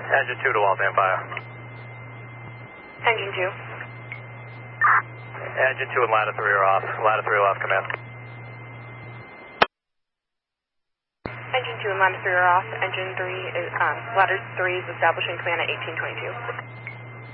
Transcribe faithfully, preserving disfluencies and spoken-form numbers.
Engine two to Waltham Fire. Engine two. Engine two and ladder three are off. Ladder three will have command. Engine two and ladder three are off. Engine three is, um, ladder three is establishing command at eighteen twenty-two.